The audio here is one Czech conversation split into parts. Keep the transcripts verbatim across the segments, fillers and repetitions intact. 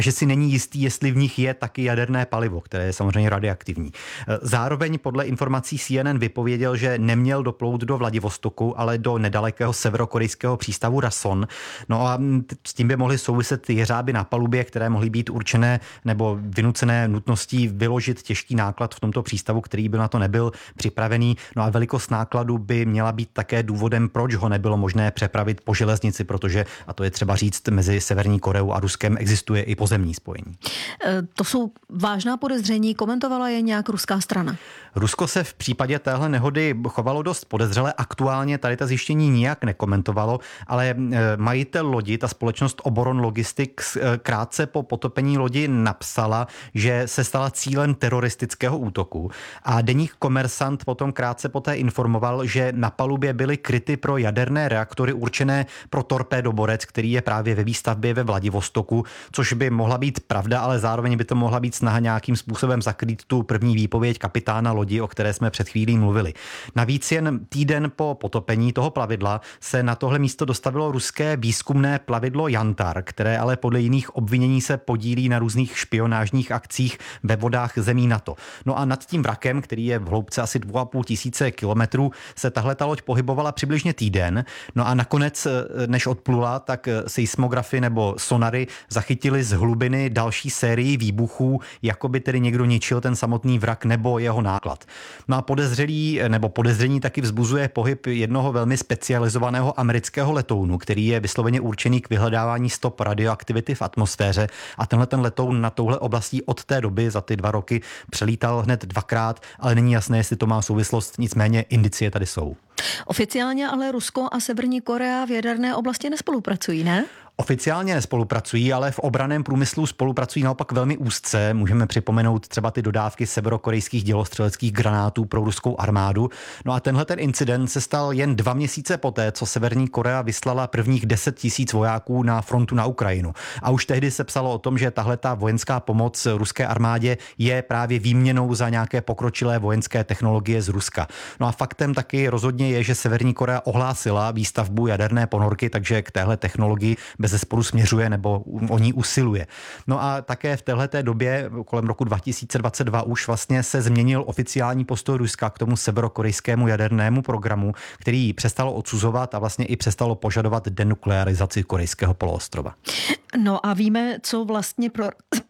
že si není jistý, jestli v nich je taky jaderné palivo, které je samozřejmě radioaktivní. Zároveň podle informací C N N vypověděl, že neměl doplout do Vladivostoku, ale do nedalekého severokorejského přístavu Rason. No a s tím by mohly souviset jeřáby na palubě, které mohly být určené nebo vynucené nutností vyložit těžký náklad v tomto přístavu, který by na to nebyl připravený. No a velikost nákladu by měla být také důvodem, proč ho nebylo možné přepravit po železnici, protože, a to je třeba říct, mezi Severní Koreou a Ruskem existuje i pozemní spojení. To jsou vážná podezření, komentovala je nějak ruská strana? Rusko se v případě téhle nehody chovalo dost podezřele, aktuálně tady ta zjištění nijak nekomentovalo, ale majitel lodi, ta společnost Oboron Logistics, krátce po potopení lodi napsala, že se stala cílem teroristického útoku a deník Komersant potom krátce poté informoval, že na palubě byly kryty pro jaderné reaktory určené pro torpédoborec, který je právě ve výstavbě ve Vladivostoku, což by mohla být pravda, ale zároveň by to mohla být snaha nějakým způsobem zakrýt tu první výpověď kapitána lodi, o které jsme před chvílí mluvili. Navíc jen týden po potopení toho plavidla se na tohle místo dostavilo ruské výzkumné plavidlo Jantar, které ale podle jiných obvinění se podílí na různých špionážních akcích ve vodách zemí NATO. No a nad tím vrakem, který je v hloubce asi dvou a půl tisíce kilometrů, se tahle ta loď pohybovala přibližně týden. No a nakonec, než odplula, tak seismografy nebo sonary zachytili z hlubiny další sérii výbuchů, jako by tedy někdo ničil ten samotný vrak nebo jeho náklad. No a podezřelý nebo podezření taky vzbuzuje pohyb jednoho velmi specializovaného amerického letounu, který je vysloveně určený k vyhledávání stop radioaktivity v atmosféře, a tenhle ten letoun na touhle oblastí od té doby za ty dva roky přelítal hned dvakrát, ale není jasné, jestli to má souvislost, nicméně indicie tady jsou. Oficiálně ale Rusko a Severní Korea v jaderné oblasti nespolupracují, ne? Oficiálně nespolupracují, ale v obranném průmyslu spolupracují naopak velmi úzce. Můžeme připomenout třeba ty dodávky severokorejských dělostřeleckých granátů pro ruskou armádu. No a tenhle ten incident se stal jen dva měsíce poté, co Severní Korea vyslala prvních deset tisíc vojáků na frontu na Ukrajinu. A už tehdy se psalo o tom, že tahle ta vojenská pomoc ruské armádě je právě výměnou za nějaké pokročilé vojenské technologie z Ruska. No a faktem taky rozhodně je, že Severní Korea ohlásila výstavbu jaderné ponorky, takže k téhle technologii bezesporu směřuje nebo o ní usiluje. No a také v téhleté době, kolem roku dva tisíce dvacet dva, už vlastně se změnil oficiální postoj Ruska k tomu severokorejskému jadernému programu, který přestalo odsuzovat a vlastně i přestalo požadovat denuklearizaci korejského poloostrova. No a víme, co vlastně pro...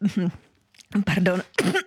Pardon,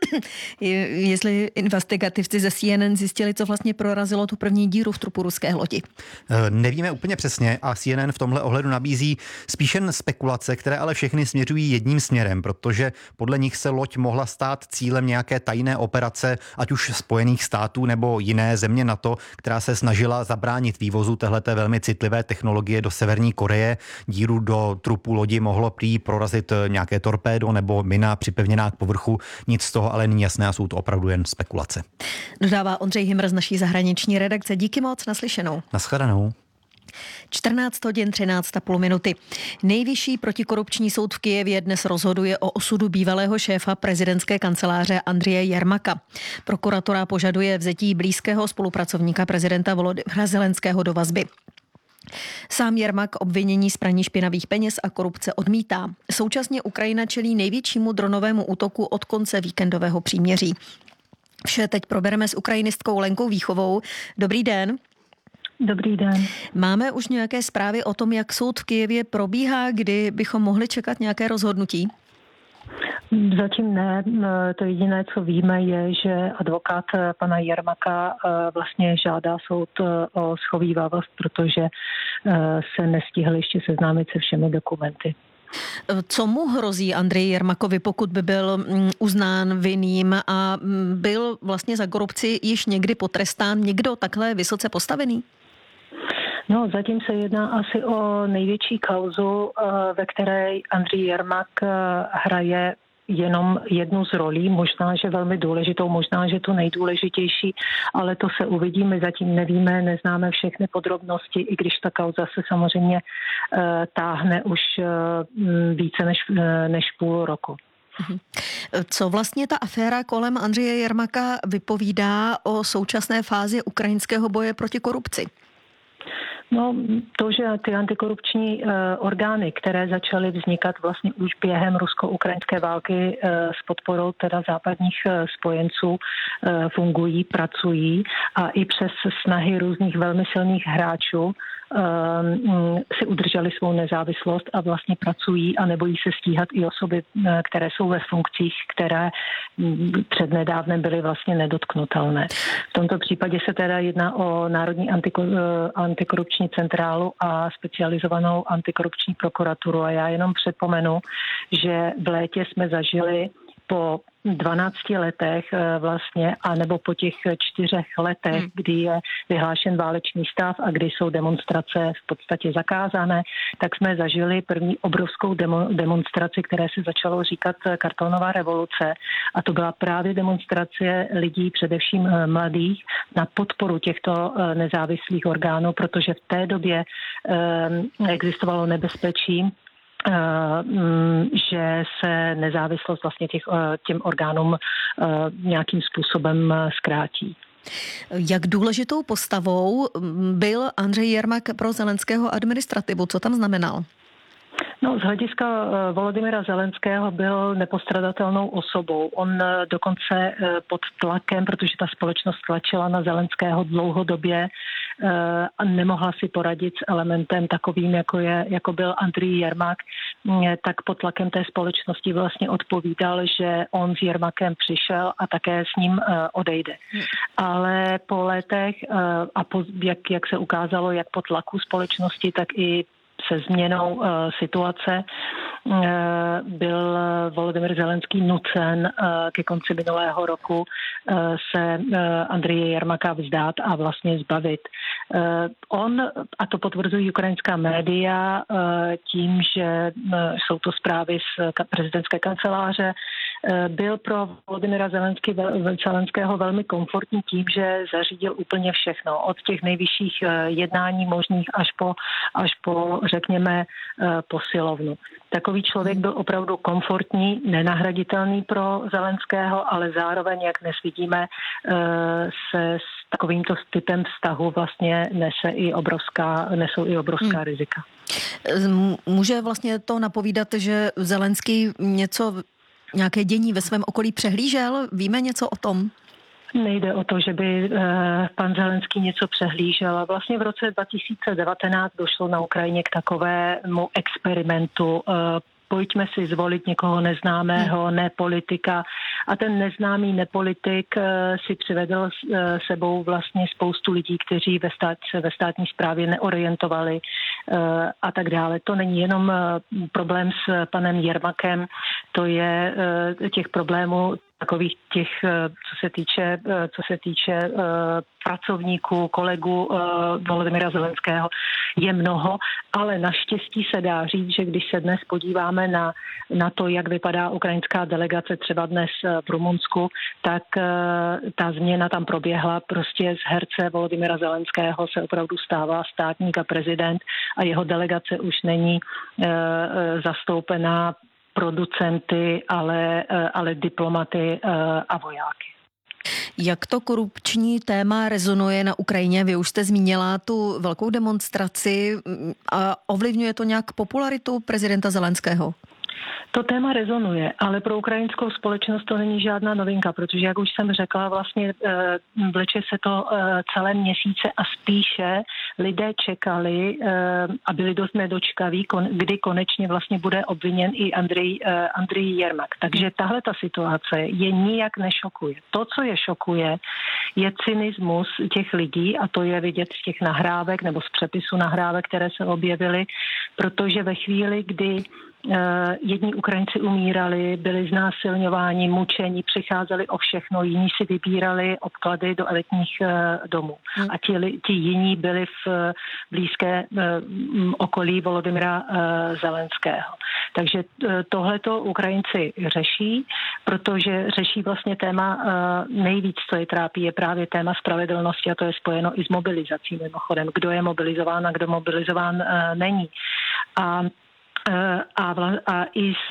jestli investigativci ze C N N zjistili, co vlastně prorazilo tu první díru v trupu ruské lodi. Nevíme úplně přesně a C N N v tomhle ohledu nabízí spíš jen spekulace, které ale všechny směřují jedním směrem, protože podle nich se loď mohla stát cílem nějaké tajné operace, ať už Spojených států nebo jiné země NATO, která se snažila zabránit vývozu téhleté velmi citlivé technologie do Severní Koreje. Díru do trupu lodi mohlo prý prorazit nějaké torpédo nebo mina připevněná k povrchu. Nic z toho ale není jasné a jsou to opravdu jen spekulace. Dodává Ondřej Himr z naší zahraniční redakce. Díky moc, naslyšenou. Nashledanou. čtrnáct hodin třináct a půl minuty. Nejvyšší protikorupční soud v Kyjevě dnes rozhoduje o osudu bývalého šéfa prezidentské kanceláře Andreje Jermaka. Prokuratura požaduje vzetí blízkého spolupracovníka prezidenta Volodymyra Zelenského do vazby. Sám Jermak obvinění z praní špinavých peněz a korupce odmítá. Současně Ukrajina čelí největšímu dronovému útoku od konce víkendového příměří. Vše teď probereme s ukrajinistkou Lenkou Výchovou. Dobrý den. Dobrý den. Máme už nějaké zprávy o tom, jak soud v Kyjevě probíhá, kdy bychom mohli čekat nějaké rozhodnutí? Zatím ne. To jediné, co víme, je, že advokát pana Jermaka vlastně žádá soud o schovívavost, protože se nestihl ještě seznámit se všemi dokumenty. Co mu hrozí Andreji Jermakovi, pokud by byl uznán vinným a byl vlastně za korupci již někdy potrestán někdo takhle vysoce postavený? No, zatím se jedná asi o největší kauzu, ve které Andrej Jermak hraje jenom jednu z rolí, možná, že velmi důležitou, možná, že tu nejdůležitější, ale to se uvidí, my zatím nevíme, neznáme všechny podrobnosti, i když ta kauza se samozřejmě uh, táhne už uh, více než, uh, než půl roku. Co vlastně ta aféra kolem Andreje Jermaka vypovídá o současné fázi ukrajinského boje proti korupci? No, to, že ty antikorupční uh, orgány, které začaly vznikat vlastně už během rusko-ukrajinské války uh, s podporou teda západních uh, spojenců, uh, fungují, pracují a i přes snahy různých velmi silných hráčů um, si udrželi svou nezávislost a vlastně pracují a nebojí se stíhat i osoby, uh, které jsou ve funkcích, které um, přednedávnem byly vlastně nedotknutelné. V tomto případě se teda jedná o Národní antiko- uh, antikorupční centrálu a specializovanou antikorupční prokuraturu. A já jenom připomenu, že v létě jsme zažili po dvanácti letech vlastně, anebo po těch čtyřech letech, hmm. kdy je vyhlášen válečný stav a kdy jsou demonstrace v podstatě zakázané, tak jsme zažili první obrovskou demo, demonstraci, které se začalo říkat kartonová revoluce. A to byla právě demonstrace lidí, především mladých, na podporu těchto nezávislých orgánů, protože v té době eh, existovalo nebezpečí, že se nezávislost vlastně těch, těm orgánům nějakým způsobem zkrátí. Jak důležitou postavou byl Andrej Jermak pro Zelenského administrativu? Co tam znamenal? No, z hlediska Volodymyra Zelenského byl nepostradatelnou osobou. On dokonce pod tlakem, protože ta společnost tlačila na Zelenského dlouhodobě a nemohla si poradit s elementem takovým, jako, je, jako byl Andrej Jermak, tak pod tlakem té společnosti vlastně odpovídal, že on s Jermakem přišel a také s ním odejde. Ale po letech a po, jak, jak se ukázalo, jak po tlaku společnosti, tak i se změnou uh, situace uh, byl Volodymyr Zelenský nucen uh, ke konci minulého roku uh, se uh, Andreje Jermaka vzdát a vlastně zbavit. Uh, on, a to potvrzují ukrajinská média uh, tím, že uh, jsou to zprávy z prezidentské kanceláře, uh, byl pro Volodymyra Zelenského velmi komfortní tím, že zařídil úplně všechno. Od těch nejvyšších uh, jednání možných až po, až po řekněme, posilovnu. Takový člověk byl opravdu komfortní, nenahraditelný pro Zelenského, ale zároveň, jak dnes vidíme, se s takovýmto typem vztahu vlastně nese i obrovská, nesou i obrovská hmm. rizika. Může vlastně to napovídat, že Zelenský něco, nějaké dění ve svém okolí přehlížel? Víme něco o tom? Nejde o to, že by eh, pan Zelenský něco přehlížel. Vlastně v roce dva tisíce devatenáct došlo na Ukrajině k takovému experimentu. Eh, pojďme si zvolit někoho neznámého, ne politika. A ten neznámý nepolitik eh, si přivedl eh, sebou vlastně spoustu lidí, kteří ve, stát, ve státní správě neorientovali eh, a tak dále. To není jenom eh, problém s panem Jermakem, to je eh, těch problémů takových těch, co se týče, co se týče uh, pracovníků, kolegů uh, Volodymyra Zelenského, je mnoho, ale naštěstí se dá říct, že když se dnes podíváme na, na to, jak vypadá ukrajinská delegace třeba dnes v Rumunsku, tak uh, ta změna tam proběhla. Prostě z herce Volodymyra Zelenského se opravdu stává státník a prezident a jeho delegace už není uh, zastoupená producenty, ale, ale diplomaty a vojáky. Jak to korupční téma rezonuje na Ukrajině? Vy už jste zmínila tu velkou demonstraci. A ovlivňuje to nějak popularitu prezidenta Zelenského? To téma rezonuje, ale pro ukrajinskou společnost to není žádná novinka, protože, jak už jsem řekla, vlastně vleče se to celé měsíce a spíše lidé čekali a byli dost nedočkaví, kdy konečně vlastně bude obviněn i Andrej, Andrej Jermak. Takže tahle ta situace je nijak nešokuje. To, co je šokuje, je cynismus těch lidí a to je vidět z těch nahrávek nebo z přepisu nahrávek, které se objevily, protože ve chvíli, kdy jedni Ukrajinci umírali, byli znásilňováni, mučeni, přicházeli o všechno, jiní si vybírali obklady do elitních domů. A ti, ti jiní byli v blízké okolí Volodymyra Zelenského. Takže tohleto Ukrajinci řeší, protože řeší vlastně téma nejvíc, co je trápí, je právě téma spravedlnosti a to je spojeno i s mobilizací mimochodem. Kdo je mobilizován a kdo mobilizován není. A A, vla, a i z,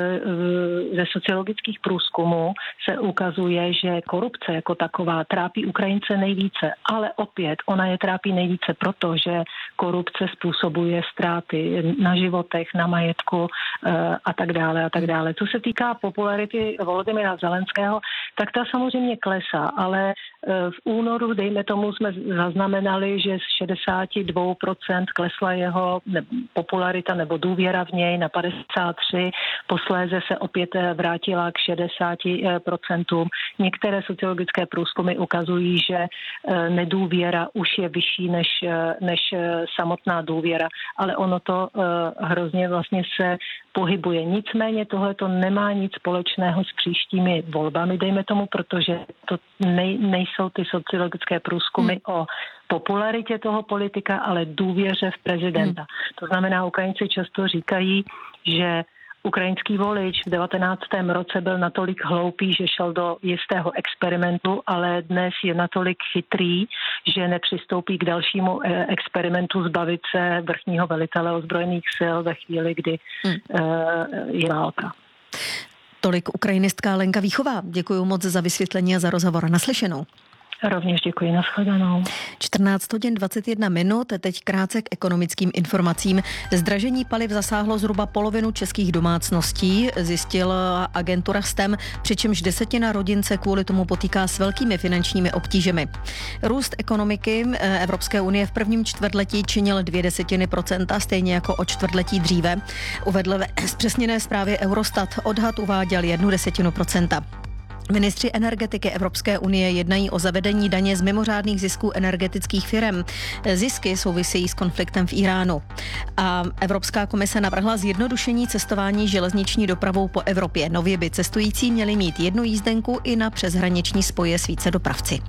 ze sociologických průzkumů se ukazuje, že korupce jako taková trápí Ukrajince nejvíce, ale opět ona je trápí nejvíce proto, že korupce způsobuje ztráty na životech, na majetku a tak dále a tak dále. Co se týká popularity Volodymyra Zelenského, tak ta samozřejmě klesá, ale v únoru, dejme tomu, jsme zaznamenali, že z šedesát dva procent klesla jeho popularita nebo důvěra v něj na padesát tři, posléze se opět vrátila k šedesáti procentům. Některé sociologické průzkumy ukazují, že nedůvěra už je vyšší než, než samotná důvěra, ale ono to hrozně vlastně se pohybuje. Nicméně tohle to nemá nic společného s příštími volbami, dejme tomu, protože to nej, nejsou ty sociologické průzkumy hmm. o popularitě toho politika, ale důvěře v prezidenta. Hmm. To znamená, Ukrajinci často říkají, že ukrajinský volič v devatenáctém roce byl natolik hloupý, že šel do jistého experimentu, ale dnes je natolik chytrý, že nepřistoupí k dalšímu experimentu zbavit se vrchního velitele ozbrojených sil ve chvíli, kdy hmm. je válka. Tolik ukrajinistka Lenka Víchová. Děkuji moc za vysvětlení a za rozhovor. Naslyšenou. Rovněž děkuji, nashledanou. čtrnáct hodin dvacet jedna minut, teď krátce k ekonomickým informacím. Zdražení paliv zasáhlo zhruba polovinu českých domácností, zjistila agentura S T E M, přičemž desetina rodin se kvůli tomu potýká s velkými finančními obtížemi. Růst ekonomiky Evropské unie v prvním čtvrtletí činil dvě desetiny procenta, stejně jako o čtvrtletí dříve. Uvedl ve zpřesněné zprávě Eurostat, odhad uváděl jednu desetinu procenta. Ministři energetiky Evropské unie jednají o zavedení daně z mimořádných zisků energetických firem. Zisky souvisejí s konfliktem v Iránu. A Evropská komise navrhla zjednodušení cestování železniční dopravou po Evropě. Nově by cestující měli mít jednu jízdenku i na přeshraniční spoje s více dopravci.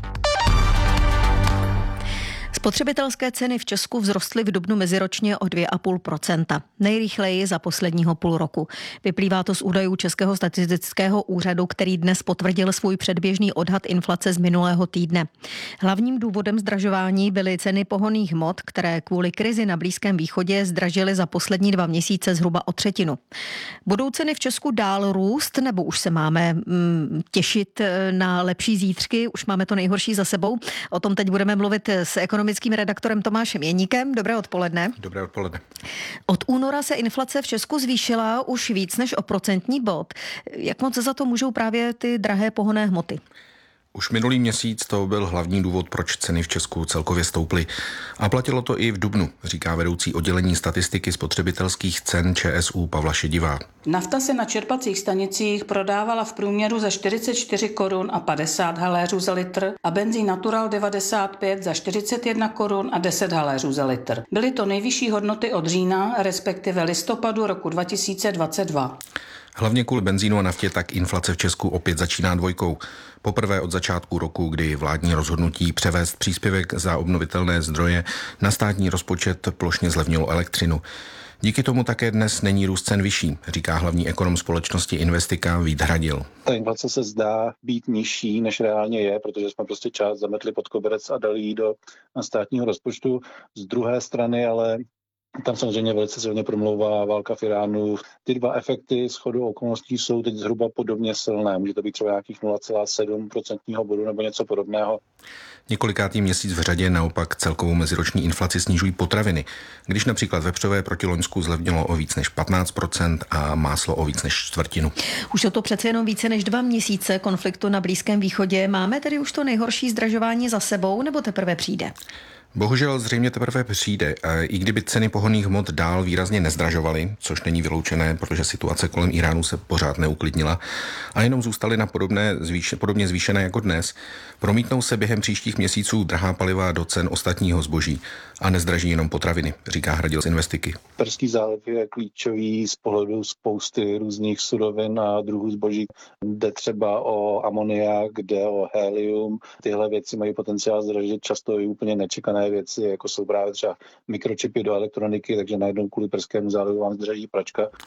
Spotřebitelské ceny v Česku vzrostly v dubnu meziročně o dvě celá pět procenta. Nejrychleji za posledního půl roku. Vyplývá to z údajů Českého statistického úřadu, který dnes potvrdil svůj předběžný odhad inflace z minulého týdne. Hlavním důvodem zdražování byly ceny pohonných hmot, které kvůli krizi na Blízkém východě zdražily za poslední dva měsíce zhruba o třetinu. Budou ceny v Česku dál růst, nebo už se máme mm, těšit na lepší zítřky? Už máme to nejhorší za sebou. O tom teď budeme mluvit s ekonomickým redaktorem Tomášem Jeníkem. Dobré odpoledne. Dobré odpoledne. Od února se inflace v Česku zvýšila už víc než o procentní bod. Jak moc za to můžou právě ty drahé pohonné hmoty? Už minulý měsíc to byl hlavní důvod, proč ceny v Česku celkově stouply. A platilo to i v dubnu, říká vedoucí oddělení statistiky spotřebitelských cen ČSÚ Pavla Šedivá. Nafta se na čerpacích stanicích prodávala v průměru za čtyřicet čtyři korun a padesát haléřů za litr a benzín Natural devadesát pět za čtyřicet jedna korun a deset haléřů za litr. Byly to nejvyšší hodnoty od října, respektive listopadu roku dva tisíce dvacet dva. Hlavně kvůli benzínu a naftě tak inflace v Česku opět začíná dvojkou. Poprvé od začátku roku, kdy vládní rozhodnutí převést příspěvek za obnovitelné zdroje na státní rozpočet plošně zlevnilo elektřinu. Díky tomu také dnes není růst cen vyšší, říká hlavní ekonom společnosti Investika Vít Hradil. Ta inflace se zdá být nižší, než reálně je, protože jsme prostě část zametli pod koberec a dali ji do státního rozpočtu. Z druhé strany ale tam samozřejmě velice silně promlouvá válka v Iránu. Ty dva efekty shodou okolností jsou teď zhruba podobně silné. Může to být třeba nějakých nula celá sedm procentního bodu nebo něco podobného. Několikátý měsíc v řadě naopak celkovou meziroční inflaci snižují potraviny. Když například vepřové proti loňsku zlevnilo o víc než patnáct procent a máslo o víc než čtvrtinu. Už je to přece jenom více než dva měsíce konfliktu na Blízkém východě. Máme tedy už to nejhorší zdražování za sebou, nebo teprve přijde? Bohužel zřejmě teprve přijde. I kdyby ceny pohonných hmot dál výrazně nezdražovaly, což není vyloučené, protože situace kolem Iránu se pořád neuklidnila a jenom zůstaly na podobné, zvýš, podobně zvýšené jako dnes, promítnou se během příštích měsíců drahá paliva do cen ostatního zboží a nezdraží jenom potraviny, říká Hradil z Investiky. Perský záliv je klíčový z pohledu spousty různých surovin a druhů zboží. Jde třeba o amoniak, jde o helium. Tyhle věci mají potenciál zdražit často i úplně nečekané věci, jako jsou právě třeba mikročipy do elektroniky, takže najednou kvůli Perskému zálivu vám zdraží pračka.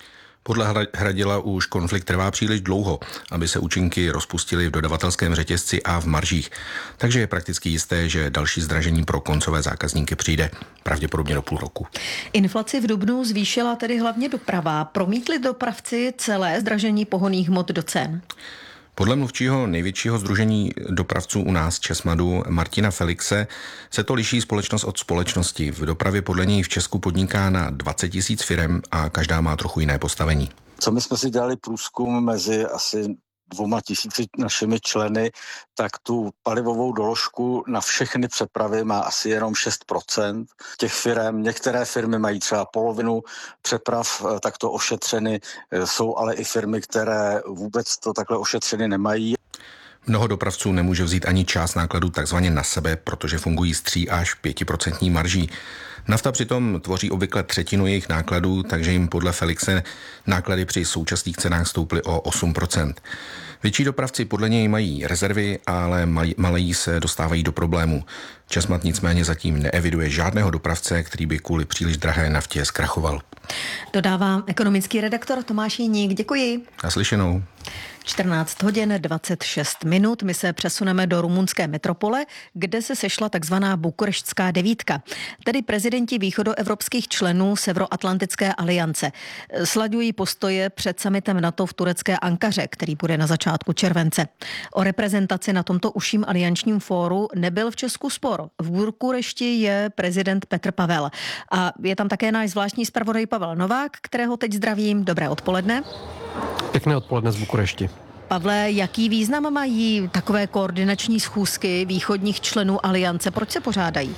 Podle Hradila už konflikt trvá příliš dlouho, aby se účinky rozpustily v dodavatelském řetězci a v maržích. Takže je prakticky jisté, že další zdražení pro koncové zákazníky přijde pravděpodobně do půl roku. Inflaci v dubnu zvýšila tedy hlavně doprava. Promítli dopravci celé zdražení pohonných hmot do cen? Podle mluvčího největšího sdružení dopravců u nás, Česmadu, Martina Felixe, se to liší společnost od společnosti. V dopravě podle něj v Česku podniká na dvacet tisíc firem a každá má trochu jiné postavení. Co my jsme si dělali průzkum mezi asi dvouma tisíci našimi členy, tak tu palivovou doložku na všechny přepravy má asi jenom šest procent těch firem. Některé firmy mají třeba polovinu přeprav takto ošetřeny, jsou ale i firmy, které vůbec to takhle ošetřeny nemají. Mnoho dopravců nemůže vzít ani část nákladů takzvaně na sebe, protože fungují s tří až pětiprocentní marží. Nafta přitom tvoří obvykle třetinu jejich nákladů, takže jim podle Felixe náklady při současných cenách stouply o osm procent. Větší dopravci podle něj mají rezervy, ale malí se dostávají do problémů. Česmad nicméně zatím neeviduje žádného dopravce, který by kvůli příliš drahé naftě zkrachoval. Dodává ekonomický redaktor Tomáš Jiník. Děkuji. Naslyšenou. čtrnáct hodin dvacet šest minut. My se přesuneme do rumunské metropole, kde se sešla takzvaná Bukureštská devítka, tedy prezidenti východoevropských členů Severoatlantické aliance. Slaďují postoje před summitem NATO v turecké Ankaře, který bude na začátku července. O reprezentaci na tomto užším aliančním fóru nebyl v Česku spor. V Bukurešti je prezident Petr Pavel. A je tam také náš zvláštní zpravodaj Pavel Novák, kterého teď zdravím. Dobré odpoledne. Pěkné odpoledne z Bukurešti. Pavle, jaký význam mají takové koordinační schůzky východních členů aliance? Proč se pořádají?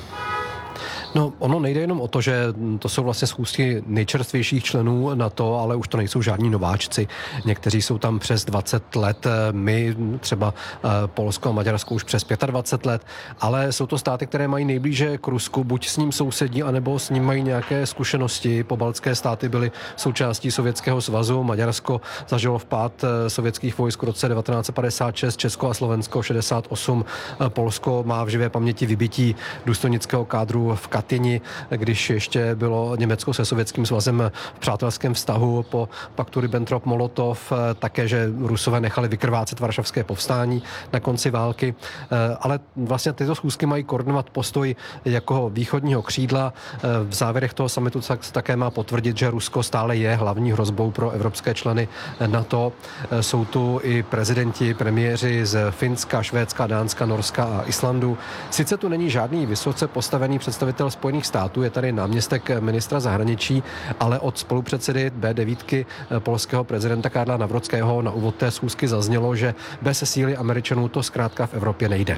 No, ono nejde jenom o to, že to jsou vlastně schůzky nejčerstvějších členů NATO, ale už to nejsou žádní nováčci. Někteří jsou tam přes dvacet let, my třeba Polsko a Maďarsko už přes dvacet pět let, ale jsou to státy, které mají nejblíže k Rusku, buď s ním sousedí, anebo s ním mají nějaké zkušenosti. Pobaltské státy byly součástí Sovětského svazu, Maďarsko zažilo vpád sovětských vojsk v roce devatenáct set padesát šest, Česko a Slovensko šedesát osm, Polsko má v živé paměti vybití důstojnického kádru v Katyni, když ještě bylo Německo se Sovětským svazem v přátelském vztahu po paktu Ribbentrop-Molotov, také, že Rusové nechali vykrvácet varšavské povstání na konci války, ale vlastně tyto schůzky mají koordinovat postoj jako východního křídla. V závěrech toho summitu se také má potvrdit, že Rusko stále je hlavní hrozbou pro evropské členy NATO. Jsou tu i prezidenti, premiéři z Finska, Švédska, Dánska, Norska a Islandu. Sice tu není žádný vysoce postavený představitel Spojených států, je tady náměstek ministra zahraničí, ale od spolupředsedy bé devět polského prezidenta Karla Nawrockiho na úvod té schůzky zaznělo, že bez síly Američanů to zkrátka v Evropě nejde.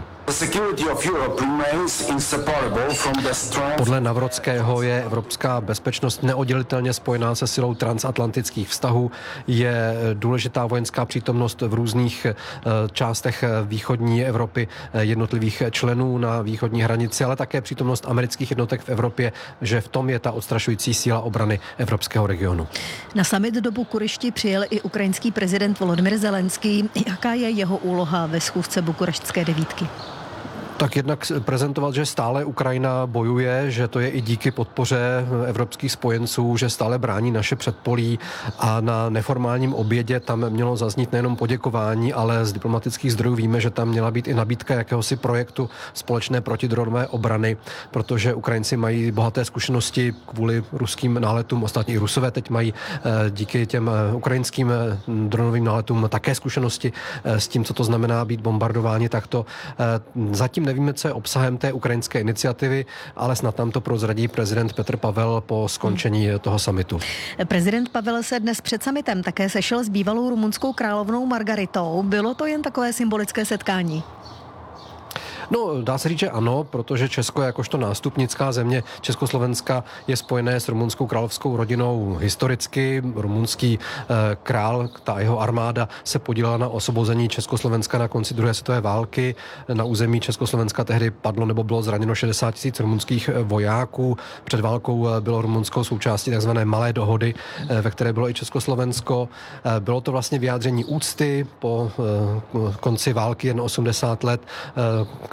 Podle Nawrockiho je evropská bezpečnost neoddělitelně spojená se silou transatlantických vztahů. Je důležitá vojenská přítomnost v různých částech východní Evropy jednotlivých členů na východní hranici, ale také přítomnost amerických jednotek v Evropě, že v tom je ta odstrašující síla obrany evropského regionu. Na summit do Bukurešti přijel i ukrajinský prezident Volodymyr Zelenský. Jaká je jeho úloha ve schůzce Bukureštské devítky? Tak jednak prezentovat, že stále Ukrajina bojuje, že to je i díky podpoře evropských spojenců, že stále brání naše předpolí, a na neformálním obědě tam mělo zaznít nejenom poděkování, ale z diplomatických zdrojů víme, že tam měla být i nabídka jakéhosi projektu společné protidronové obrany, protože Ukrajinci mají bohaté zkušenosti kvůli ruským náletům, ostatně i Rusové teď mají díky těm ukrajinským dronovým náletům také zkušenosti s tím, co to znamená být bombardováni takto. Zatím nevíme, co je obsahem té ukrajinské iniciativy, ale snad nám to prozradí prezident Petr Pavel po skončení toho summitu. Prezident Pavel se dnes před summitem také sešel s bývalou rumunskou královnou Margaritou. Bylo to jen takové symbolické setkání? No, dá se říct, že ano, protože Česko jakožto nástupnická země Československa je spojené s rumunskou královskou rodinou historicky. Rumunský eh, král, ta jeho armáda se podílela na osvobození Československa na konci druhé světové války. Na území Československa tehdy padlo nebo bylo zraněno šedesát tisíc rumunských vojáků. Před válkou bylo Rumunsko součástí takzvané Malé dohody, eh, ve které bylo i Československo. Eh, bylo to vlastně vyjádření úcty po eh, konci války jen osmdesát let. Eh,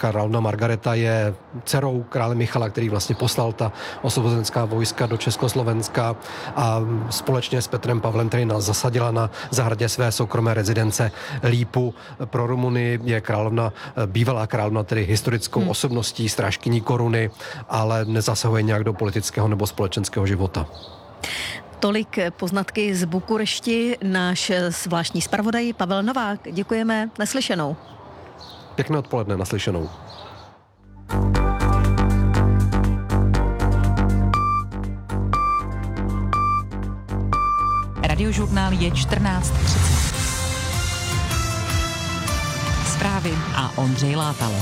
královna Margareta je dcerou krále Michala, který vlastně poslal ta osvobozenská vojska do Československa a společně s Petrem Pavlem, který nás zasadila na zahradě své soukromé rezidence Lípu. Pro Rumuny je královna, bývalá královna, tedy historickou hmm. osobností, strážkyní koruny, ale nezasahuje nějak do politického nebo společenského života. Tolik poznatky z Bukurešti. Náš zvláštní zpravodaj Pavel Novák. Děkujeme, naslyšenou. Pěkné odpoledne, naslyšenou. Radiožurnál je čtrnáct třicet. Zprávy a Ondřej Látalo.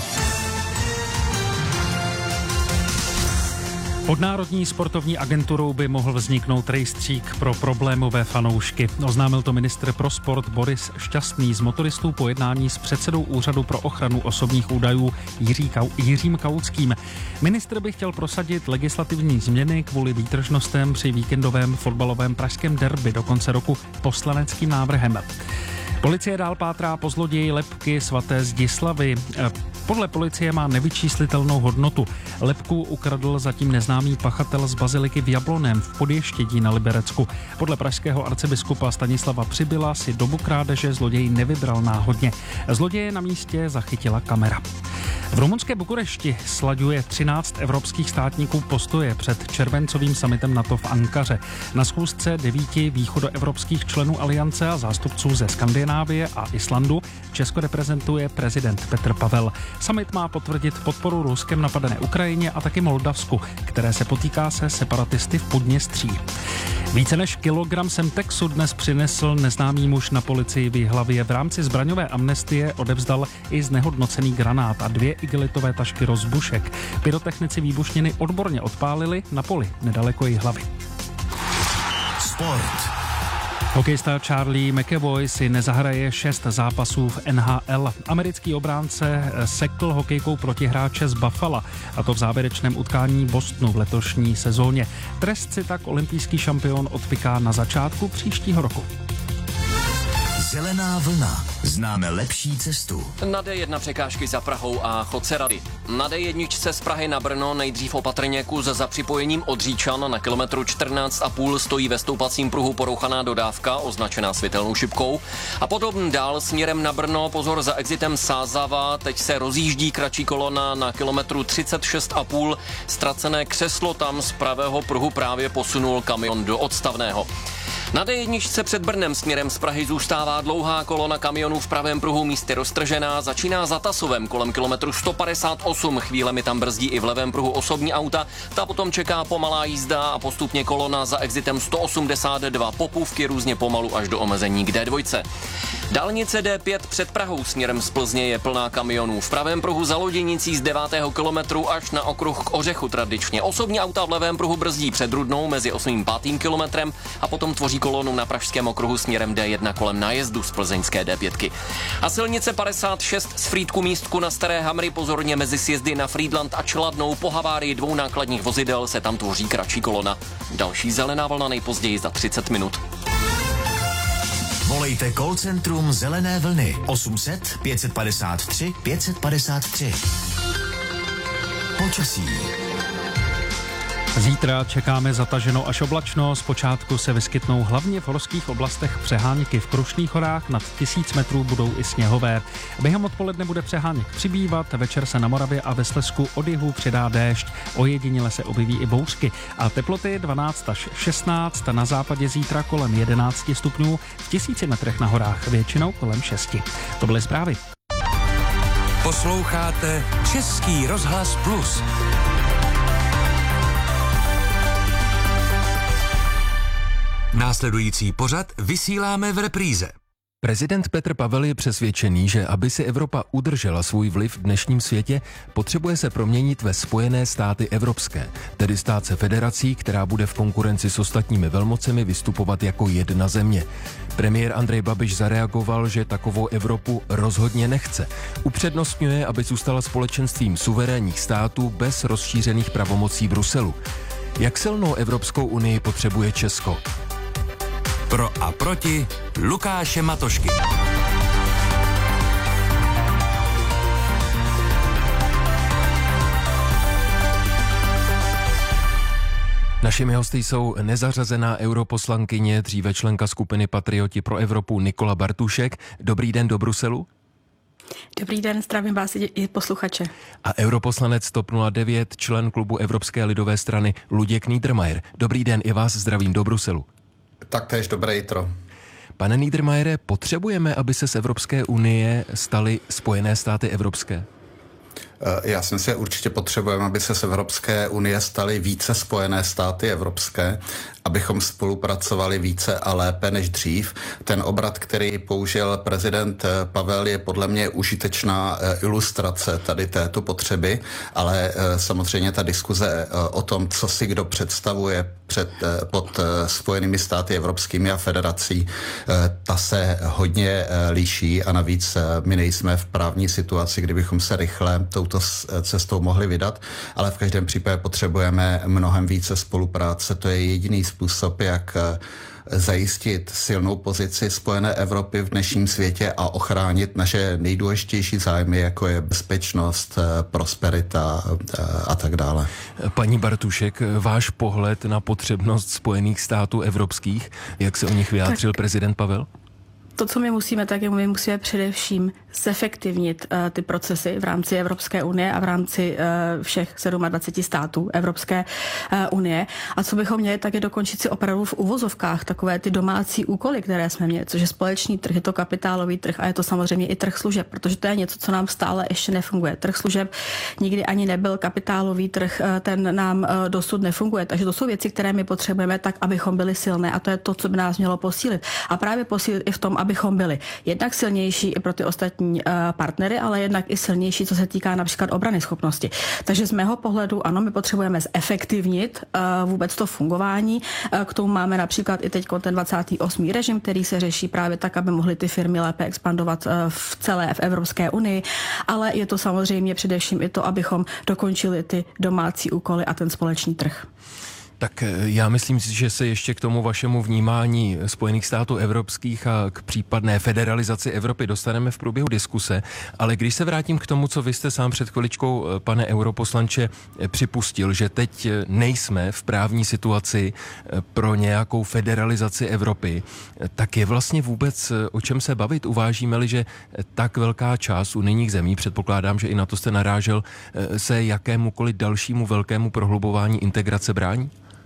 Pod Národní sportovní agenturou by mohl vzniknout rejstřík pro problémové fanoušky. Oznámil to ministr pro sport Boris Šťastný z motoristů po jednání s předsedou Úřadu pro ochranu osobních údajů Jiří Kau, Jiřím Kauckým. Ministr by chtěl prosadit legislativní změny kvůli výtržnostem při víkendovém fotbalovém pražském derby do konce roku poslaneckým návrhem. Policie dál pátrá po zloději lebky svaté Zdislavy. Podle policie má nevyčíslitelnou hodnotu. Lebku ukradl zatím neznámý pachatel z baziliky v Jabloném v Podještědí na Liberecku. Podle pražského arcibiskupa Stanislava Přibyla si dobu krádeže zloděj nevybral náhodně. Zloděje na místě zachytila kamera. V rumunské Bukurešti slaďuje třináct evropských státníků postoje před červencovým summitem NATO v Ankaře. Na schůzce devíti východoevropských členů aliance a zástupců ze Skandinávie a Islandu Česko reprezentuje prezident Petr Pavel. Summit má potvrdit podporu Ruskem napadené Ukrajině a taky Moldavsku, které se potýká se separatisty v Podněstří. Více než kilogram Semtexu dnes přinesl neznámý muž na policii v Jihlavě. V rámci zbraňové amnestie odevzdal i znehodnocený granát a dvě igelitové tašky rozbušek. Pyrotechnici výbušniny odborně odpálili na poli nedaleko Jihlavy. Sport. Hokejista Charlie McAvoy si nezahraje šest zápasů v N H L. Americký obránce sekl hokejkou protihráče z Buffalo, a to v závěrečném utkání Bostonu v letošní sezóně. Trest si tak olympijský šampion odpiká na začátku příštího roku. Zelená vlna. Známe lepší cestu. Na D jedna překážky za Prahou a chodce Rady. Na D jedna z Prahy na Brno nejdřív opatrně kus za připojením od Říčan na kilometru čtrnáct a půl stojí ve stoupacím pruhu porouchaná dodávka, označená světelnou šipkou. A potom dál směrem na Brno, pozor za exitem Sázava, teď se rozjíždí kratší kolona na kilometru třicet šest a půl. Ztracené křeslo tam z pravého pruhu právě posunul kamion do odstavného. Na D jedna před Brnem směrem z Prahy zůstává dlouhá kolona kamionů v pravém pruhu, místy roztržená, začíná za Tasovem kolem kilometru sto padesát osm, chvílemi tam brzdí i v levém pruhu osobní auta, ta potom čeká pomalá jízda a postupně kolona za exitem sto osmdesát dva, Popůvky různě pomalu až do omezení k D dva. Dálnice D pět před Prahou směrem z Plzně je plná kamionů. V pravém pruhu za Loděnicí z devátého kilometru až na okruh k Ořechu tradičně. Osobní auta v levém pruhu brzdí před Rudnou mezi osmým a pátým kilometrem a potom tvoří kolonu na pražském okruhu směrem D jedna kolem nájezdu z plzeňské D pět. A silnice padesát šest z Frýdku místku na Staré Hamry, pozorně mezi sjezdy na Frýdlant a Čeladnou, po havárii dvou nákladních vozidel se tam tvoří kratší kolona. Další zelená vlna nejpozději za třicet minut. Volejte call centrum Zelené vlny osm set pět padesát tři pět padesát tři. Počasí. Zítra čekáme zataženo až oblačno, zpočátku se vyskytnou hlavně v horských oblastech přehánky, v Krušných horách nad tisíc metrů budou i sněhové. Během odpoledne bude přeháněk přibývat, večer se na Moravě a ve Slezsku od jihu přidá déšť, ojediněle se objeví i bouřky a teploty dvanáct až šestnáct, na západě zítra kolem jedenáct stupňů, v tisíci metrech na horách většinou kolem šesti. To byly zprávy. Posloucháte Český rozhlas Plus. Následující pořad vysíláme v repríze. Prezident Petr Pavel je přesvědčený, že aby si Evropa udržela svůj vliv v dnešním světě, potřebuje se proměnit ve Spojené státy evropské, tedy stát se federací, která bude v konkurenci s ostatními velmocemi vystupovat jako jedna země. Premiér Andrej Babiš zareagoval, že takovou Evropu rozhodně nechce. Upřednostňuje, aby zůstala společenstvím suverénních států bez rozšířených pravomocí Bruselu. Jak silnou Evropskou unii potřebuje Česko? Pro a proti Lukáše Matošky. Našimi hosty jsou nezařazená europoslankyně, dříve členka skupiny Patrioti pro Evropu Nikola Bartušek. Dobrý den do Bruselu. Dobrý den, zdravím vás i posluchače. A europoslanec TOP nula devět, člen klubu Evropské lidové strany Luděk Niedermayer. Dobrý den, i vás zdravím do Bruselu. Taktéž dobré jitro. Pane Niedermayere, potřebujeme, aby se z Evropské unie staly Spojené státy evropské? Já si myslím, že určitě potřebujeme, aby se z Evropské unie staly více Spojené státy evropské, abychom spolupracovali více a lépe než dřív. Ten obrat, který použil prezident Pavel, je podle mě užitečná ilustrace tady této potřeby, ale samozřejmě ta diskuze o tom, co si kdo představuje před, pod Spojenými státy evropskými a federací, ta se hodně liší a navíc my nejsme v právní situaci, kdybychom se rychle touto cestou mohli vydat, ale v každém případě potřebujeme mnohem více spolupráce. To je jediný způsob, jak zajistit silnou pozici Spojené Evropy v dnešním světě a ochránit naše nejdůležitější zájmy, jako je bezpečnost, prosperita a tak dále. Paní Bartušek, váš pohled na potřebnost Spojených států evropských, jak se o nich vyjádřil tak prezident Pavel? To, co my musíme, tak je, my musíme především zefektivnit uh, ty procesy v rámci Evropské unie a v rámci uh, všech dvaceti sedmi států Evropské uh, unie. A co bychom měli, tak je dokončit si opravdu v uvozovkách takové ty domácí úkoly, které jsme měli, což je společný trh, je to kapitálový trh a je to samozřejmě i trh služeb, protože to je něco, co nám stále ještě nefunguje. Trh služeb nikdy ani nebyl, kapitálový trh, uh, ten nám uh, dosud nefunguje. Takže to jsou věci, které my potřebujeme tak, abychom byli silné a to je to, co by nás mělo posílit. A právě posílit i v tom, abychom byli jednak silnější i pro ty ostatní partnery, ale jednak i silnější, co se týká například obrany schopnosti. Takže z mého pohledu, ano, my potřebujeme zefektivnit vůbec to fungování. K tomu máme například i teď ten dvacátý osmý režim, který se řeší právě tak, aby mohly ty firmy lépe expandovat v celé v Evropské unii, ale je to samozřejmě především i to, abychom dokončili ty domácí úkoly a ten společný trh. Tak já myslím si, že se ještě k tomu vašemu vnímání Spojených států evropských a k případné federalizaci Evropy dostaneme v průběhu diskuse, ale když se vrátím k tomu, co vy jste sám před chviličkou, pane europoslanče, připustil, že teď nejsme v právní situaci pro nějakou federalizaci Evropy, tak je vlastně vůbec o čem se bavit? Uvážíme-li, že tak velká část unijních zemí, předpokládám, že i na to jste narážel, se jakémukoliv dalšímu velkému prohlubování integrace brání?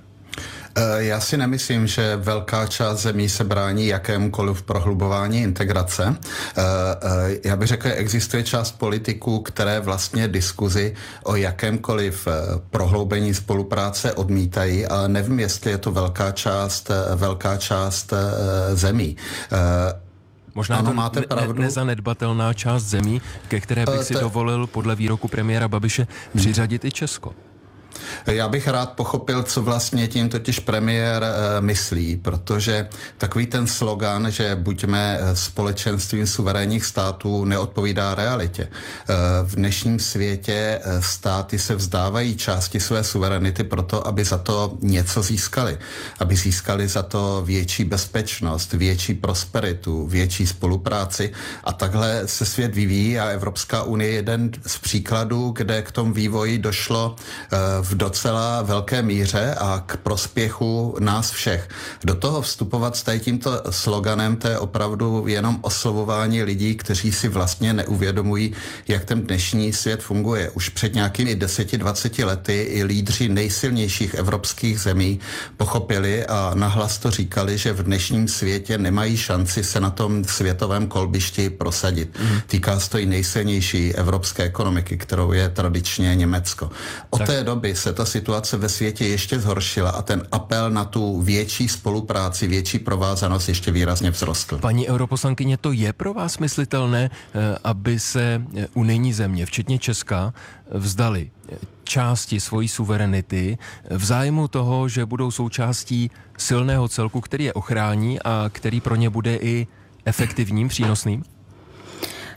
Já si nemyslím, že velká část zemí se brání jakémukoliv prohlubování integrace. Já bych řekl, že existuje část politiků, které vlastně diskuzi o jakémkoliv prohloubení spolupráce odmítají, ale nevím, jestli je to velká část, velká část zemí. Možná ano, to máte ne, pravdu. Nezanedbatelná část zemí, ke které bych si dovolil podle výroku premiéra Babiše přiřadit i Česko. Já bych rád pochopil, co vlastně tím totiž premiér e, myslí, protože takový ten slogan, že buďme společenstvím suverénních států, neodpovídá realitě. E, v dnešním světě státy se vzdávají části své suverenity proto, aby za to něco získali. Aby získali za to větší bezpečnost, větší prosperitu, větší spolupráci a takhle se svět vyvíjí a Evropská unie je jeden z příkladů, kde k tomu vývoji došlo e, v docela velké míře a k prospěchu nás všech. Do toho vstupovat s tady tímto sloganem, to je opravdu jenom oslovování lidí, kteří si vlastně neuvědomují, jak ten dnešní svět funguje. Už před nějakými deseti dvaceti lety i lídři nejsilnějších evropských zemí pochopili a nahlas to říkali, že v dnešním světě nemají šanci se na tom světovém kolbišti prosadit. Mm. Týká se to i nejsilnější evropské ekonomiky, kterou je tradičně Německo. Od tak. té doby se ta situace ve světě ještě zhoršila a ten apel na tu větší spolupráci, větší provázanost ještě výrazně vzrostl. Paní europoslankyně, to je pro vás myslitelné, aby se unijní země, včetně Česka, vzdali části svojí suverenity v zájmu toho, že budou součástí silného celku, který je ochrání a který pro ně bude i efektivním, přínosným?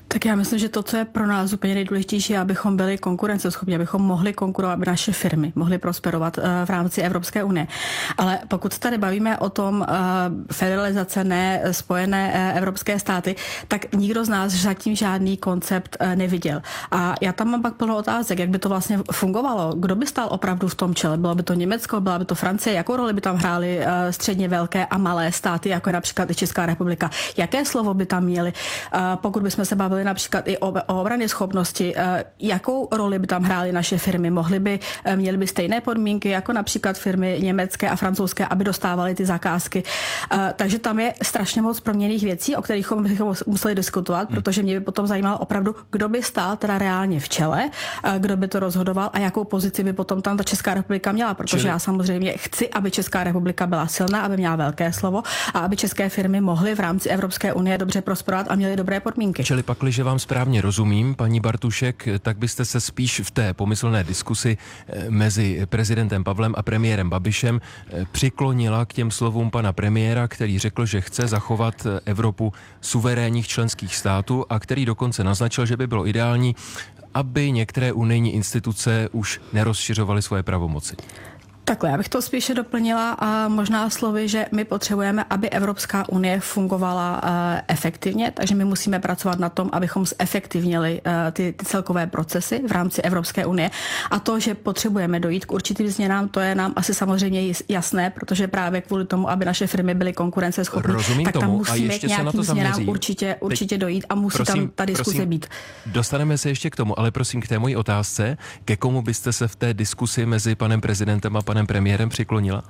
Tak já myslím, že to, co je pro nás úplně nejdůležitější, je, abychom byli konkurenceschopní, abychom mohli konkurovat, aby naše firmy mohly prosperovat v rámci Evropské unie. Ale pokud tady bavíme o tom federalizace, ne spojené evropské státy, tak nikdo z nás zatím žádný koncept neviděl. A já tam mám pak plno otázek, jak by to vlastně fungovalo. Kdo by stál opravdu v tom čele? Bylo by to Německo, byla by to Francie? Jakou roli by tam hrály středně velké a malé státy, jako například i Česká republika? Jaké slovo by tam měli? Pokud bychom se bavili například i o, o obrany schopnosti, jakou roli by tam hrály naše firmy? Mohly by, měly by stejné podmínky jako například firmy německé a francouzské, aby dostávaly ty zakázky. Takže tam je strašně moc proměnných věcí, o kterých bychom museli diskutovat, protože mě by potom zajímalo opravdu, kdo by stál teda reálně v čele, kdo by to rozhodoval a jakou pozici by potom tam ta Česká republika měla, protože Čili... já samozřejmě chci, aby Česká republika byla silná, aby měla velké slovo a aby české firmy mohly v rámci Evropské unie dobře prosperovat a měly dobré podmínky. Čili pakli, že vám správně rozumím, paní Bartušek, tak byste se spíš v té pomyslné diskusi mezi prezidentem Pavlem a premiérem Babišem přiklonila k těm slovům pana premiéra, který řekl, že chce zachovat Evropu suverénních členských států a který dokonce naznačil, že by bylo ideální, aby některé unijní instituce už nerozšiřovaly svoje pravomoci. Takhle, já bych to spíše doplnila a možná slovy, že my potřebujeme, aby Evropská unie fungovala uh, efektivně, takže my musíme pracovat na tom, abychom zefektivnili uh, ty, ty celkové procesy v rámci Evropské unie. A to, že potřebujeme dojít k určitým změnám, to je nám asi samozřejmě jasné, protože právě kvůli tomu, aby naše firmy byly konkurenceschopné, tak tam tomu, musíme k nějakým změnám určitě, určitě Teď, dojít a musí prosím, tam ta diskuze prosím, být. Dostaneme se ještě k tomu, ale prosím k té mojí otázce, ke komu byste se v té diskusi mezi panem prezidentem a panem premiérem přiklonila?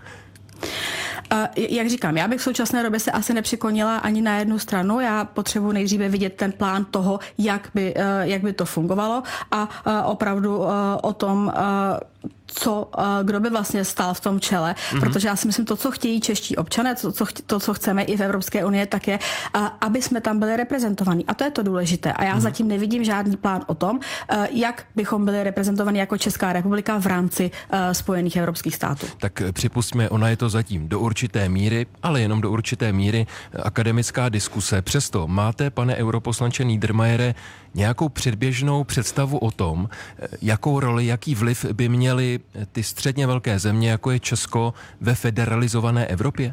Uh, jak říkám, já bych v současné době se asi nepřiklonila ani na jednu stranu. Já potřebuji nejdříve vidět ten plán toho, jak by, uh, jak by to fungovalo a uh, opravdu uh, o tom, uh, co, kdo by vlastně stál v tom čele, mm-hmm. protože já si myslím, to, co chtějí čeští občané, to, co, to, co chceme i v Evropské unii, tak je, aby jsme tam byli reprezentovaní. A to je to důležité. A já mm-hmm. zatím nevidím žádný plán o tom, jak bychom byli reprezentovaní jako Česká republika v rámci Spojených evropských států. Tak připustíme, ona je to zatím do určité míry, ale jenom do určité míry akademická diskuse. Přesto máte, pane europoslanče Niedermayere, nějakou předběžnou představu o tom, jakou roli, jaký vliv by měly ty středně velké země, jako je Česko, ve federalizované Evropě?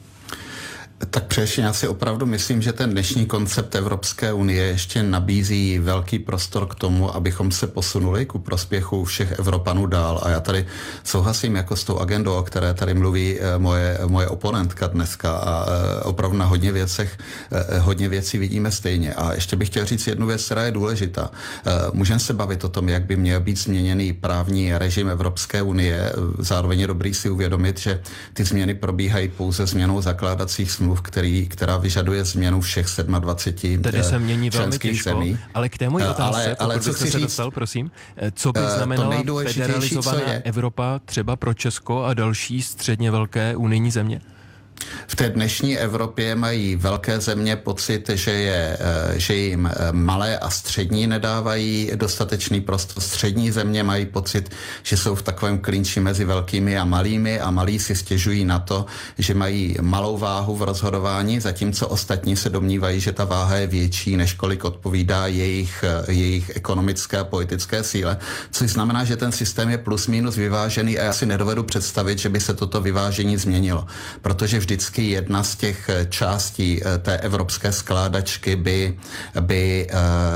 Tak především já si opravdu myslím, že ten dnešní koncept Evropské unie ještě nabízí velký prostor k tomu, abychom se posunuli ku prospěchu všech Evropanů dál. A já tady souhlasím jako s tou agendou, o které tady mluví moje, moje oponentka dneska a opravdu na hodně věcech, hodně věcí vidíme stejně. A ještě bych chtěl říct jednu věc, která je důležitá. Můžeme se bavit o tom, jak by měl být změněný právní režim Evropské unie. Zároveň je dobrý si uvědomit, že ty změny probíhají pouze změnou zakládacích smluv, který, která vyžaduje změnu všech dvacet sedm Tady se mění velmi těžko, zemí. Ale k té mojí otázce, ale, ale co byste se dostal, prosím, co by znamenala federalizovaná je... Evropa třeba pro Česko a další středně velké unijní země? V té dnešní Evropě mají velké země pocit, že, je, že jim malé a střední nedávají dostatečný prostor. Střední země mají pocit, že jsou v takovém klinči mezi velkými a malými a malí si stěžují na to, že mají malou váhu v rozhodování, zatímco ostatní se domnívají, že ta váha je větší, než kolik odpovídá jejich, jejich ekonomické a politické síle, což znamená, že ten systém je plus minus vyvážený a já si nedovedu představit, že by se toto vyvážení změnilo, protože vždycky jedna z těch částí té evropské skládačky by, by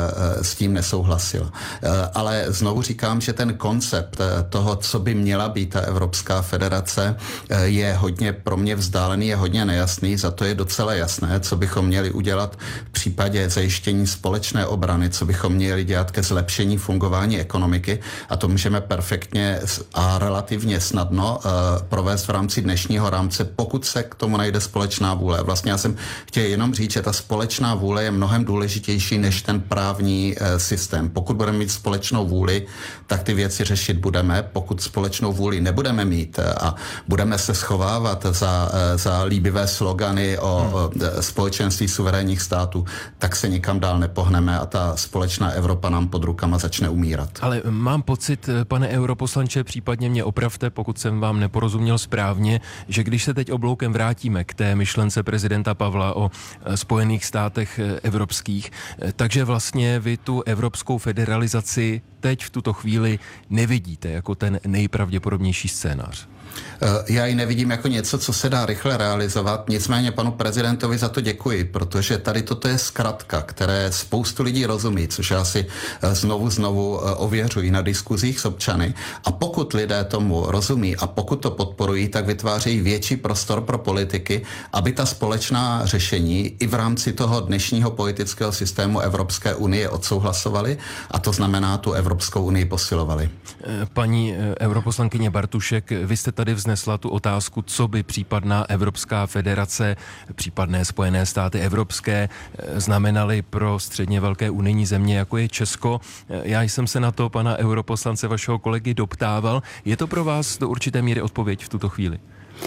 s tím nesouhlasila. Ale znovu říkám, že ten koncept toho, co by měla být ta Evropská federace, je hodně pro mě vzdálený, je hodně nejasný, za to je docela jasné, co bychom měli udělat v případě zajištění společné obrany, co bychom měli dělat ke zlepšení fungování ekonomiky a to můžeme perfektně a relativně snadno provést v rámci dnešního rámce, pokud se k tomu najde společná vůle. Vlastně já jsem chtěl jenom říct, že ta společná vůle je mnohem důležitější než ten právní e, systém. Pokud budeme mít společnou vůli, tak ty věci řešit budeme. Pokud společnou vůli nebudeme mít a budeme se schovávat za, e, za líbivé slogany o, hmm. o společenství suverénních států, tak se nikam dál nepohneme a ta společná Evropa nám pod rukama začne umírat. Ale mám pocit, pane europoslanče, případně mě opravte, pokud jsem vám neporozuměl správně, že když se teď obloukem vrátí vrátíme k té myšlence prezidenta Pavla o Spojených státech evropských. Takže vlastně vy tu evropskou federalizaci teď v tuto chvíli nevidíte jako ten nejpravděpodobnější scénář. Já ji nevidím jako něco, co se dá rychle realizovat, nicméně panu prezidentovi za to děkuji, protože tady toto je zkratka, které spoustu lidí rozumí, což já si znovu znovu ověřuji na diskuzích s občany. A pokud lidé tomu rozumí a pokud to podporují, tak vytvářejí větší prostor pro politiky, aby ta společná řešení i v rámci toho dnešního politického systému Evropské unie odsouhlasovali, a to znamená tu Evropskou unii posilovali. Paní europoslankyně Bartušek, vy jste tady vznesla tu otázku, co by případná Evropská federace, případné Spojené státy evropské znamenaly pro středně velké unijní země, jako je Česko. Já jsem se na to pana europoslance, vašeho kolegy, doptával. Je to pro vás do určité míry odpověď v tuto chvíli?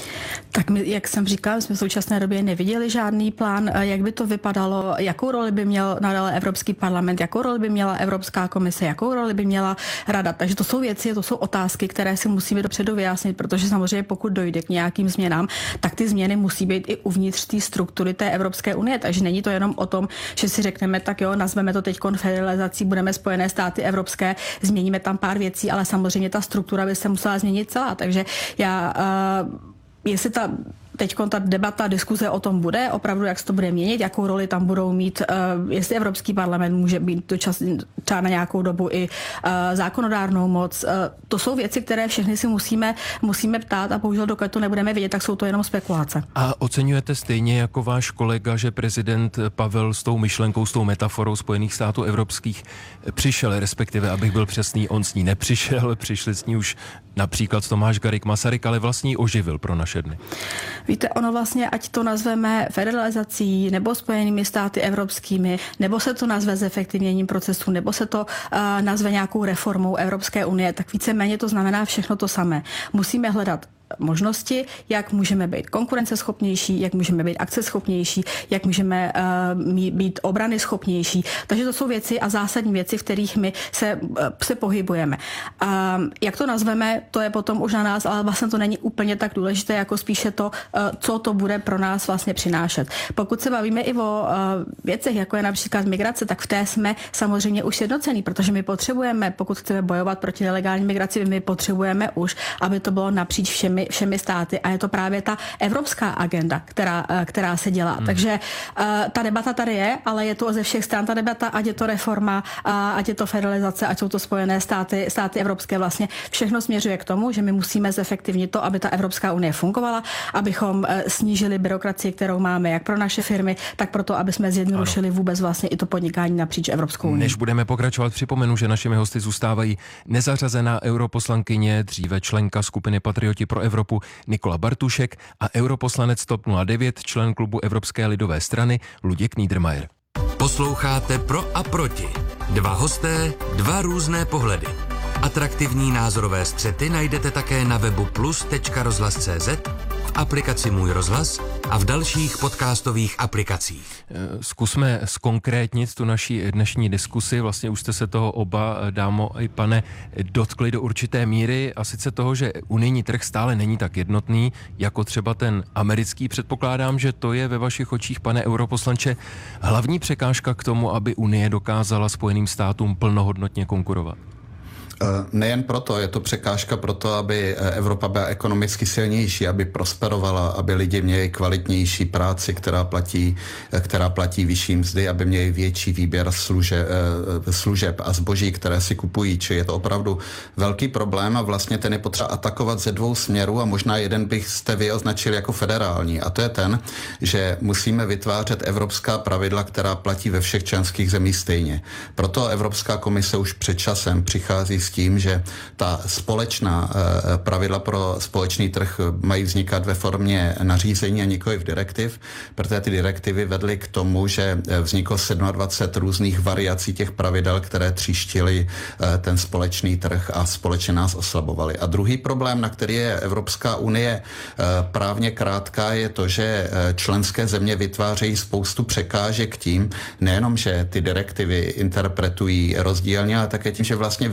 Tak my, jak jsem říkala, jsme v současné době neviděli žádný plán, jak by to vypadalo, jakou roli by měl nadále Evropský parlament, jakou roli by měla Evropská komise, jakou roli by měla Rada. Takže to jsou věci, to jsou otázky, které si musíme dopředu vyjasnit, protože samozřejmě pokud dojde k nějakým změnám, tak ty změny musí být i uvnitř té struktury té Evropské unie. Takže není to jenom o tom, že si řekneme, tak jo, nazveme to teď konfederalizací, budeme Spojené státy evropské, změníme tam pár věcí, ale samozřejmě ta struktura by se musela změnit celá. Takže já uh, jestli ta teď ta debata, diskuze o tom bude, opravdu jak se to bude měnit, jakou roli tam budou mít, uh, jestli Evropský parlament může být dočas, třeba na nějakou dobu i uh, zákonodárnou moc. Uh, to jsou věci, které všechny si musíme, musíme ptát a bohužel dokud to nebudeme vědět, tak jsou to jenom spekulace. A oceňujete stejně jako váš kolega, že prezident Pavel s tou myšlenkou, s tou metaforou Spojených států evropských přišel, respektive, abych byl přesný, on s ní nepřišel, přišli s ní už například Tomáš Garrigue Masaryk, ale vlastně ji oživil pro naše dny. Víte, ono vlastně, ať to nazveme federalizací nebo Spojenými státy evropskými, nebo se to nazve zefektivněním procesu, nebo se to uh, nazve nějakou reformou Evropské unie, tak víceméně to znamená všechno to samé. Musíme hledat možnosti, jak můžeme být konkurenceschopnější, jak můžeme být akceschopnější, jak můžeme uh, být obrany schopnější. Takže to jsou věci a zásadní věci, v kterých my se, uh, se pohybujeme. Uh, jak to nazveme, to je potom už na nás, ale vlastně to není úplně tak důležité, jako spíše to, uh, co to bude pro nás vlastně přinášet. Pokud se bavíme i o uh, věcech, jako je například migrace, tak v té jsme samozřejmě už sjednocení, protože my potřebujeme, pokud chceme bojovat proti nelegální migraci, my potřebujeme už, aby to bylo napříč všemi všemi státy a je to právě ta evropská agenda, která, která se dělá. Hmm. Takže uh, ta debata tady je, ale je to ze všech stran ta debata, ať je to reforma, uh, ať je to federalizace, ať jsou to Spojené státy, státy evropské, vlastně všechno směřuje k tomu, že my musíme zefektivnit to, aby ta Evropská unie fungovala, abychom uh, snížili byrokracii, kterou máme jak pro naše firmy, tak pro to, aby jsme zjednodušili ano. vůbec vlastně i to podnikání napříč Evropskou unii. Než budeme pokračovat, připomenu, že našimi hosty zůstávají nezařazená europoslankyně, dříve členka skupiny Patrioti pro Evropu Nikola Bartušek a europoslanec TOP nula devět, člen klubu Evropské lidové strany Luděk Niedermayer. Posloucháte Pro a proti. Dva hosté, dva různé pohledy. Atraktivní názorové střety najdete také na webu plus tečka rozhlas tečka cé zet, v aplikaci Můj rozhlas a v dalších podcastových aplikacích. Zkusme zkonkrétnit tu naší dnešní diskusi. Vlastně už jste se toho oba, dámo i pane, dotkli do určité míry, a sice toho, že unijní trh stále není tak jednotný, jako třeba ten americký. Předpokládám, že to je ve vašich očích, pane europoslanče, hlavní překážka k tomu, aby Unie dokázala Spojeným státům plnohodnotně konkurovat. Nejen proto, je to překážka pro to, aby Evropa byla ekonomicky silnější, aby prosperovala, aby lidi měli kvalitnější práci, která platí, která platí vyšší mzdy, aby měli větší výběr služeb, služeb a zboží, které si kupují. Či je to opravdu velký problém a vlastně ten je potřeba atakovat ze dvou směrů a možná jeden bych jste vy označil jako federální. A to je ten, že musíme vytvářet evropská pravidla, která platí ve všech členských zemích stejně. Proto Evropská komise už před časem přichází s tím, že ta společná pravidla pro společný trh mají vznikat ve formě nařízení a nikoliv direktiv, protože ty direktivy vedly k tomu, že vzniklo dvacet sedm různých variací těch pravidel, které tříštily ten společný trh a společně nás oslabovaly. A druhý problém, na který je Evropská unie právně krátká, je to, že členské země vytvářejí spoustu překážek tím, nejenom, že ty direktivy interpretují rozdílně, ale také tím, že vlastně vytváří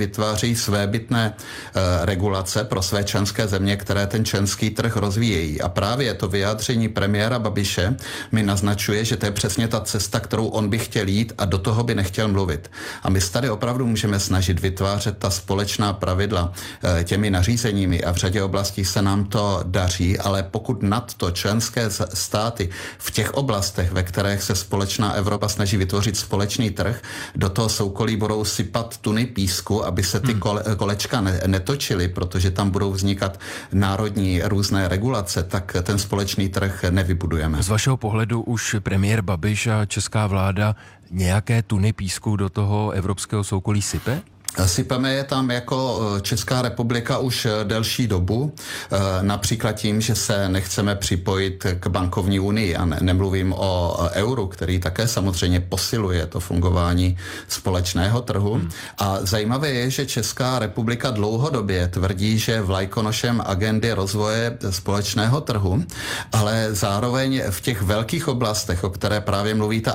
vytvářejí svébytné e, regulace pro své členské země, které ten členský trh rozvíjejí. A právě to vyjádření premiéra Babiše mi naznačuje, že to je přesně ta cesta, kterou on by chtěl jít a do toho by nechtěl mluvit. A my tady opravdu můžeme snažit vytvářet ta společná pravidla e, těmi nařízeními a v řadě oblastí se nám to daří, ale pokud nad to členské státy v těch oblastech, ve kterých se společná Evropa snaží vytvořit společný trh, do toho soukolí budou sypat tuny písku, aby se ty kole, kolečka ne, netočily, protože tam budou vznikat národní různé regulace, tak ten společný trh nevybudujeme. Z vašeho pohledu už premiér Babiš a česká vláda nějaké tuny písku do toho evropského soukolí sype? Sypeme je tam jako Česká republika už delší dobu, například tím, že se nechceme připojit k bankovní unii a ne, nemluvím o euru, který také samozřejmě posiluje to fungování společného trhu. Hmm. A zajímavé je, že Česká republika dlouhodobě tvrdí, že vlajkonošem agendy rozvoje společného trhu, ale zároveň v těch velkých oblastech, o které právě mluví ta